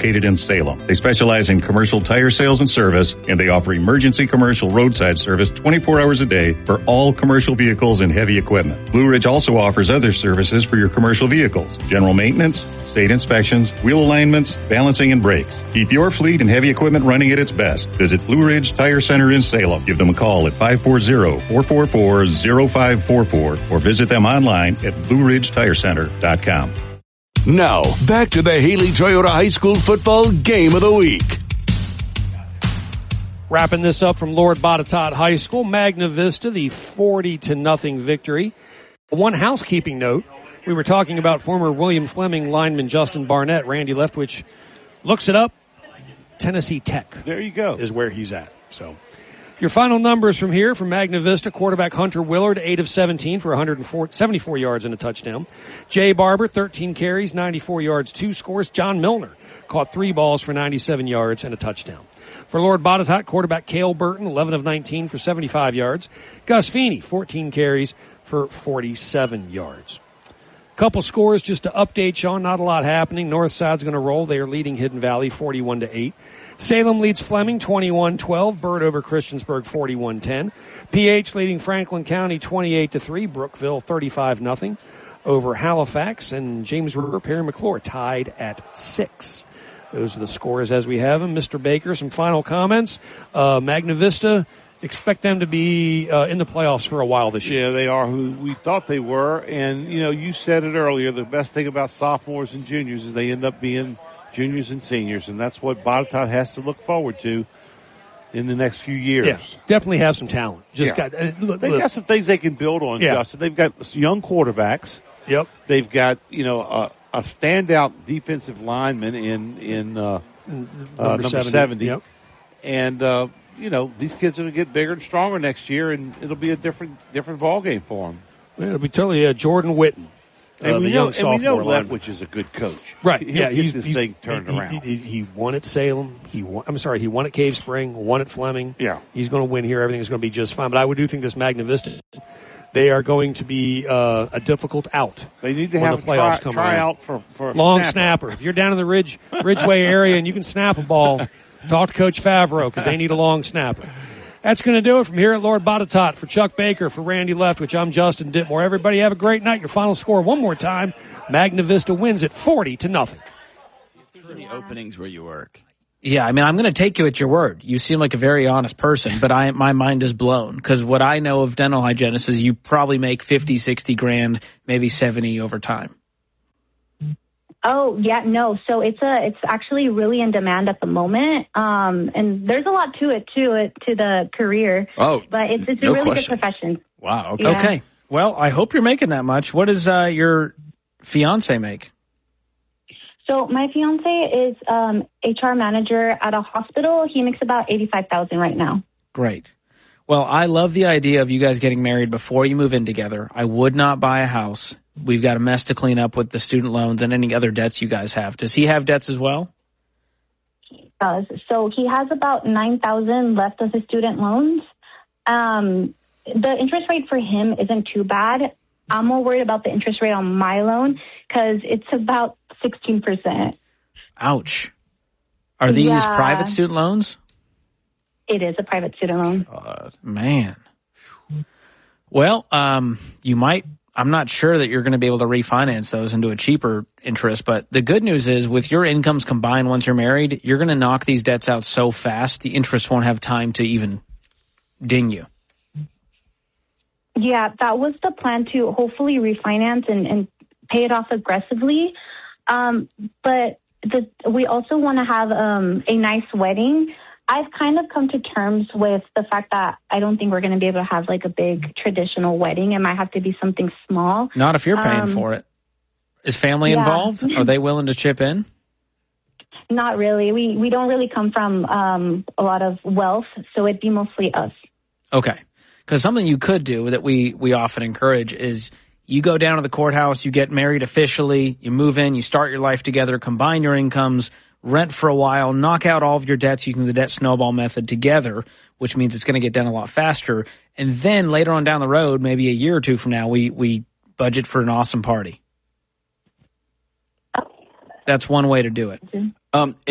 located in Salem. They specialize in commercial tire sales and service, and they offer emergency commercial roadside service 24 hours a day for all commercial vehicles and heavy equipment. Blue Ridge also offers other services for your commercial vehicles: general maintenance, state inspections, wheel alignments, balancing, and brakes. Keep your fleet and heavy equipment running at its best. Visit Blue Ridge Tire Center in Salem. Give them a call at 540-444-0544 or visit them online at BlueRidgeTireCenter.com. Now, back to the Haley Toyota High School football game of the week. Wrapping this up from Lord Botetourt High School, Magna Vista, the 40-0 victory. One housekeeping note. We were talking about former William Fleming lineman Justin Barnett. Randy Leftwich looks it up. Tennessee Tech. There you go. Is where he's at. So, your final numbers from here from Magna Vista: quarterback Hunter Willard, 8 of 17 for 174 yards and a touchdown. Jay Barber, 13 carries, 94 yards, 2 scores. John Milner caught 3 balls for 97 yards and a touchdown. For Lord Botetourt, quarterback Cale Burton, 11 of 19 for 75 yards. Gus Feeney, 14 carries for 47 yards. Couple scores just to update you on. Not a lot happening. Northside's going to roll. They are leading Hidden Valley 41-8. Salem leads Fleming 21-12. Bird over Christiansburg 41-10. PH leading Franklin County 28-3. Brookville 35-0 over Halifax. And James River, Perry McClure tied at 6. Those are the scores as we have them. Mr. Baker, some final comments. Magna Vista, expect them to be in the playoffs for a while this year. Yeah, they are who we thought they were. And, you know, you said it earlier, the best thing about sophomores and juniors is they end up being juniors and seniors, and that's what Botetourt has to look forward to in the next few years. Yeah, definitely have some talent. They've got some things they can build on, Justin. They've got young quarterbacks. Yep. They've got, you know, a standout defensive lineman in number 70. Yep. And, you know, these kids are going to get bigger and stronger next year, and it'll be a different ball game for them. Yeah, it'll be totally Jordan Witten. And we know Leftwich is a good coach. Right. He'll get this thing turned around. He won at Salem. He won at Cave Spring, won at Fleming. Yeah. He's going to win here. Everything's going to be just fine. But I do think this Magna Vista, they are going to be a difficult out. They need to have a try out for long snapper. If you're down in the Ridgeway area and you can snap a ball, talk to Coach Favreau because they need a long snapper. That's going to do it from here at Lord Botetourt. For Chuck Baker, for Randy Leftwich, I'm Justin Ditmore. Everybody have a great night. Your final score one more time. Magna Vista wins it 40-0. The openings where you work. Yeah, I mean, I'm going to take you at your word. You seem like a very honest person, but my mind is blown because what I know of dental hygienists is you probably make 50, 60 grand, maybe 70 over time. Oh, yeah, no. So it's actually really in demand at the moment. And there's a lot to it, to the career. Oh, but it's a really good profession. Wow. Okay. Yeah. Okay. Well, I hope you're making that much. What does your fiance make? So my fiance is HR manager at a hospital. He makes about $85,000 right now. Great. Well, I love the idea of you guys getting married before you move in together. I would not buy a house. We've got a mess to clean up with the student loans and any other debts you guys have. Does he have debts as well? He does. So he has about $9,000 left of his student loans. The interest rate for him isn't too bad. I'm more worried about the interest rate on my loan because it's about 16%. Ouch. Are these private student loans? It is a private student loan. Man. Well, you might, I'm not sure that you're going to be able to refinance those into a cheaper interest, but the good news is with your incomes combined once you're married, you're going to knock these debts out so fast, the interest won't have time to even ding you. Yeah, that was the plan to hopefully refinance and pay it off aggressively. But we also want to have a nice wedding. I've kind of come to terms with the fact that I don't think we're going to be able to have like a big traditional wedding. It might have to be something small. Not if you're paying for it. Is family involved? Are they willing to chip in? Not really. We don't really come from a lot of wealth, so it'd be mostly us. Okay. Because something you could do that we often encourage is you go down to the courthouse, you get married officially, you move in, you start your life together, combine your incomes, rent for a while, knock out all of your debts using the debt snowball method together, which means it's going to get done a lot faster. And then later on down the road, maybe a year or two from now, we budget for an awesome party. That's one way to do it.